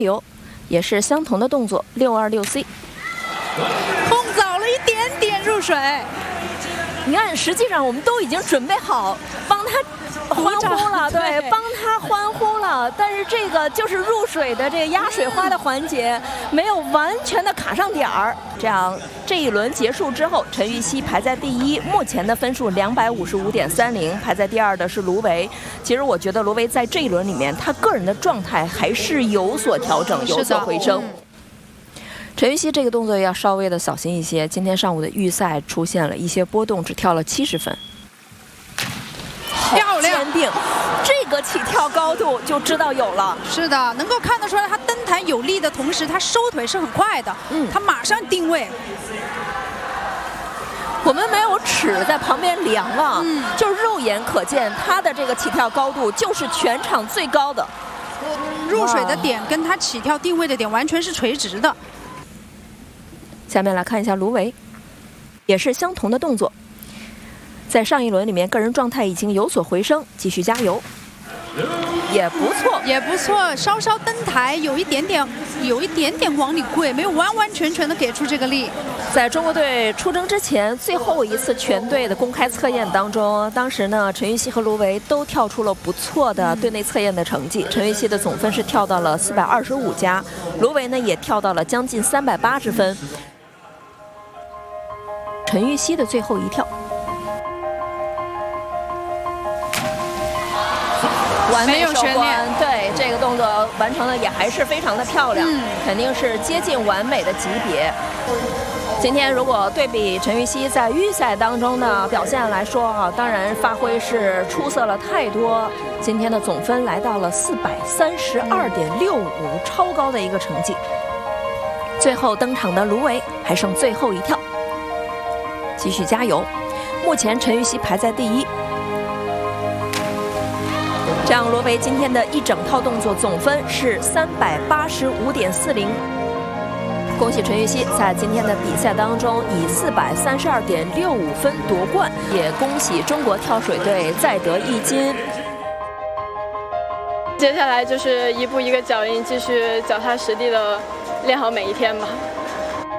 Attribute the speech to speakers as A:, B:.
A: 油，也是相同的动作，626C。
B: 碰早了一点点入水。
A: 你看，实际上我们都已经准备好帮他欢呼了，对，帮他欢呼了。但是这个就是入水的这个压水花的环节，没有完全的卡上点儿。这样这一轮结束之后，陈芋汐排在第一，目前的分数255.30，排在第二的是卢维。其实我觉得卢维在这一轮里面，他个人的状态还是有所调整，有所回升。陈芋汐这个动作要稍微的小心一些。今天上午的预赛出现了一些波动，只跳了70分。
B: 漂亮，
A: 坚定，这个起跳高度就知道有了。
B: 是的，能够看得出来，他登台有力的同时，他收腿是很快的。他马上定位。
A: 我们没有尺在旁边量啊，就是肉眼可见，他的这个起跳高度就是全场最高的。
B: 入水的点跟他起跳定位的点完全是垂直的。
A: 下面来看一下卢维，也是相同的动作。在上一轮里面，个人状态已经有所回升，继续加油，也不错，
B: 也不错。稍稍登台有一点点往里跪，没有完完全全的给出这个力。
A: 在中国队出征之前，最后一次全队的公开测验当中，当时呢，陈芋汐和卢维都跳出了不错的队内测验的成绩。陈芋汐的总分是跳到了425加，卢维呢也跳到了将近380分。陈芋汐的最后一跳。完美收官，对这个动作完成的也还是非常的漂亮，肯定是接近完美的级别。今天如果对比陈芋汐在预赛当中的表现来说啊，当然发挥是出色了太多。今天的总分来到了432.65，超高的一个成绩。最后登场的卢维还剩最后一跳，继续加油。目前陈芋汐排在第一。这样，罗维今天的一整套动作总分是385.40。恭喜陈芋汐在今天的比赛当中以432.65分夺冠，也恭喜中国跳水队再得1金。
C: 接下来就是一步一个脚印，继续脚踏实地的练好每一天吧。